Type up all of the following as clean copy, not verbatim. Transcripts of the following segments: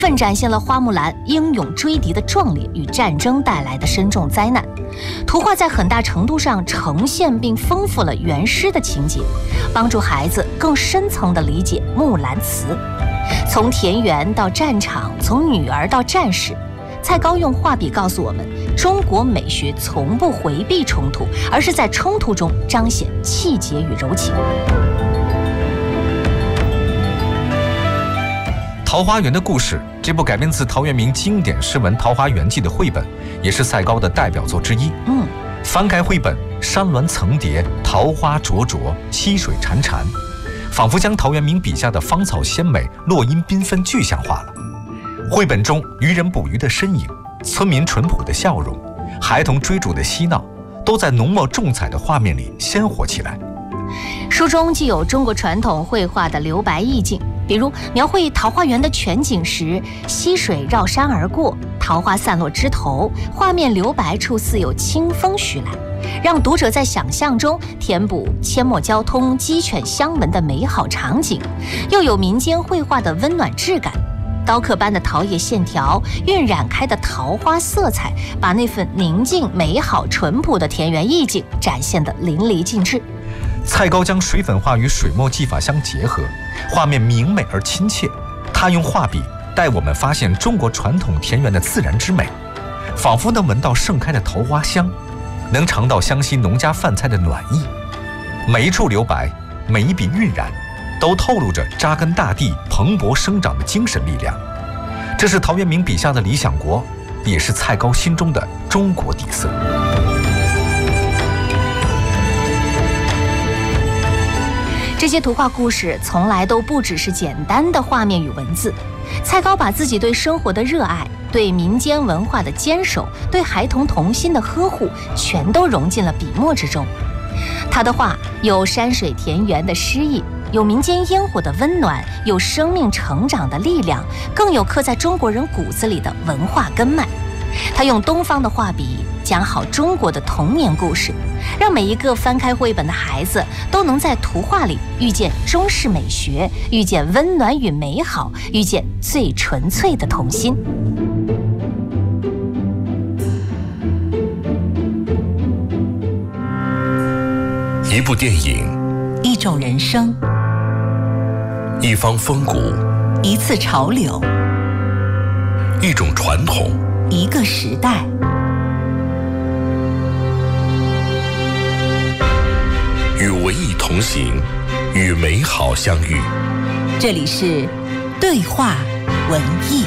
分展现了花木兰英勇追敌的壮烈与战争带来的深重灾难。图画在很大程度上呈现并丰富了原诗的情节，帮助孩子更深层地理解木兰辞。从田园到战场，从女儿到战士，蔡高用画笔告诉我们，中国美学从不回避冲突，而是在冲突中彰显气节与柔情。 《桃花源的故事》这部改编自陶渊明经典诗文《桃花源记》的绘本，也是蔡高的代表作之一。翻开绘本，山峦层叠，桃花灼灼，溪水潺潺，仿佛将陶渊明笔下的芳草鲜美、落英缤纷具象化了。绘本中渔人捕鱼的身影，村民淳朴的笑容，孩童追逐的嬉闹，都在浓墨重彩的画面里鲜活起来。 书中既有中国传统绘画的留白意境，比如描绘桃花源的全景时，溪水绕山而过，桃花散落枝头，画面留白处似有清风徐来，让读者在想象中填补阡陌交通、鸡犬相闻的美好场景，又有民间绘画的温暖质感。刀刻般的桃叶线条，晕染开的桃花色彩，把那份宁静、美好、淳朴的田园意境展现得淋漓尽致。 蔡高将水粉画与水墨技法相结合，画面明媚而亲切。他用画笔带我们发现中国传统田园的自然之美，仿佛能闻到盛开的桃花香，能尝到湘西农家饭菜的暖意。每一处留白，每一笔晕染，都透露着扎根大地、蓬勃生长的精神力量。这是陶渊明笔下的理想国，也是蔡高心中的中国底色。 这些图画故事从来都不只是简单的画面与文字，蔡高把自己对生活的热爱、对民间文化的坚守、对孩童童心的呵护，全都融进了笔墨之中。他的画有山水田园的诗意，有民间烟火的温暖，有生命成长的力量，更有刻在中国人骨子里的文化根脉。他用东方的画笔讲好中国的童年故事，让每一个翻开绘本的孩子都能在图画里遇见中式美学，遇见温暖与美好，遇见最纯粹的童心。 一部电影， 一种人生， 一方风骨， 一次潮流， 一种传统， 一个时代。 与文艺同行，与美好相遇。 这里是对话文艺。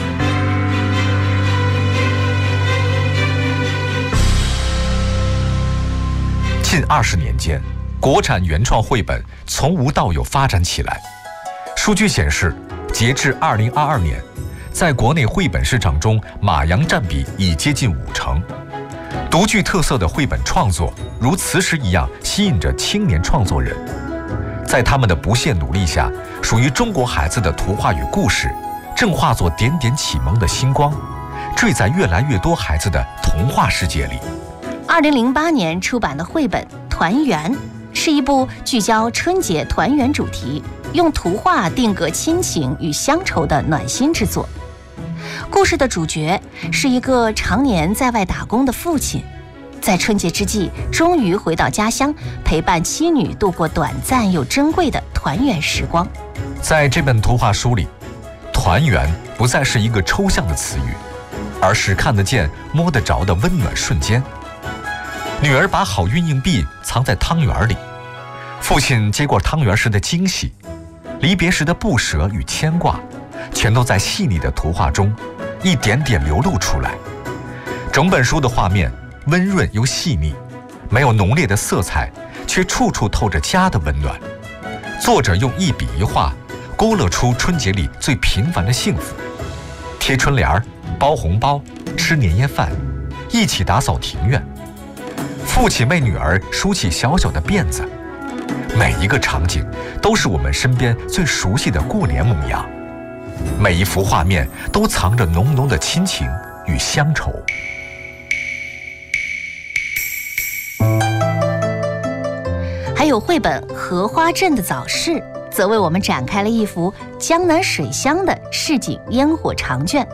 近20年间，国产原创绘本从无到有发展起来。数据显示，截至2022年，在国内绘本市场中，马洋占比已接近50%。独具特色的绘本创作如磁石一样吸引着青年创作人，在他们的不懈努力下，属于中国孩子的图画与故事正化作点点启蒙的星光，坠在越来越多孩子的童话世界里。 2008年出版的绘本《团圆》是一部聚焦春节团圆主题，用图画定格亲情与乡愁的暖心之作。故事的主角是一个常年在外打工的父亲，在春节之际终于回到家乡，陪伴妻女度过短暂又珍贵的团圆时光。 在这本图画书里，团圆不再是一个抽象的词语，而是看得见摸得着的温暖瞬间。女儿把好运硬币藏在汤圆里，父亲接过汤圆时的惊喜，离别时的不舍与牵挂，全都在细腻的图画中一点点流露出来。整本书的画面温润又细腻，没有浓烈的色彩，却处处透着家的温暖。作者用一笔一画勾勒出春节里最平凡的幸福：贴春联、包红包、吃年夜饭，一起打扫庭院。父亲为女儿梳起小小的辫子，每一个场景都是我们身边最熟悉的过年模样。每一幅画面都藏着浓浓的亲情与乡愁。 还有绘本《荷花镇的早市》， 则为我们展开了一幅江南水乡的市井烟火长卷。